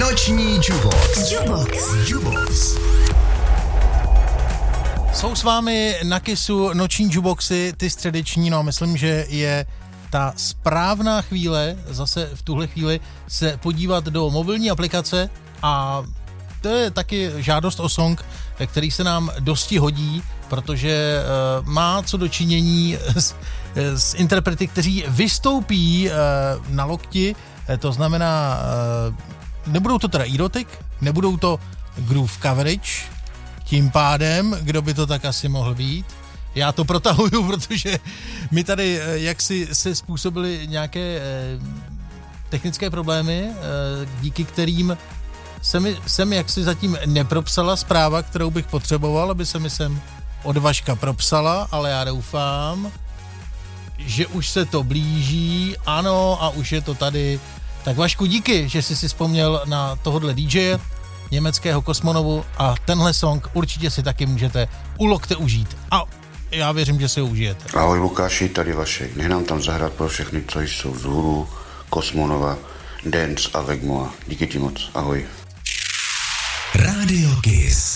Noční Jubox. Jsou s vámi na Kissu noční Juboxy, ty středeční, no myslím, že je ta správná chvíle, zase v tuhle chvíli, se podívat do mobilní aplikace a to je taky žádost o song, který se nám dosti hodí, protože má co dočinění s interprety, kteří vystoupí na lokti, to znamená, nebudou to teda erotic, nebudou to groove coverage, tím pádem, kdo by to tak asi mohl být. Já to protahuju, protože mi tady jaksi se způsobily nějaké technické problémy, díky kterým jsem jaksi zatím nepropsala zpráva, kterou bych potřeboval, aby se mi sem od Vaška propsala, ale já doufám, že už se to blíží, ano, a už je to tady. Tak Vašku, díky, že jsi si vzpomněl na tohodle DJe, německého Kosmonovu, a tenhle song určitě si taky můžete u lokte užít. A já věřím, že si ho užijete. Ahoj Lukáši, tady Vašek. Nech nám tam zahrát pro všechny, co jsou z Hulu, Kosmonova, Dance a Vegmoa. Díky ti moc, ahoj. Radio Kiss.